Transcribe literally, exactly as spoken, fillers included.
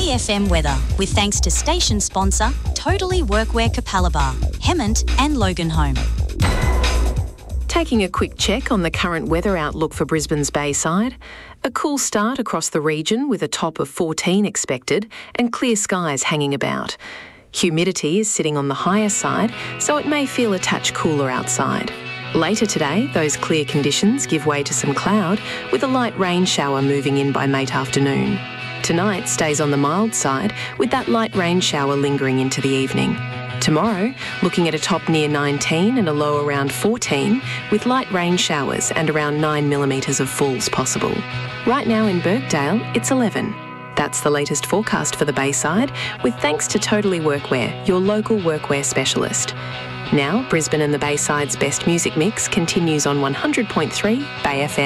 Bay F M weather, with thanks to station sponsor Totally Workwear Capalaba, Hemmant and Loganholme. Taking a quick check on the current weather outlook for Brisbane's Bayside. A cool start across the region with a top of fourteen expected and clear skies hanging about. Humidity is sitting on the higher side, so it may feel a touch cooler outside. Later today, those clear conditions give way to some cloud, with a light rain shower moving in by late afternoon. Tonight stays on the mild side, with that light rain shower lingering into the evening. Tomorrow, looking at a top near nineteen and a low around fourteen, with light rain showers and around nine millimetres of falls possible. Right now in Birkdale, it's eleven. That's the latest forecast for the Bayside, with thanks to Totally Workwear, your local workwear specialist. Now, Brisbane and the Bayside's best music mix continues on one hundred point three Bay F M.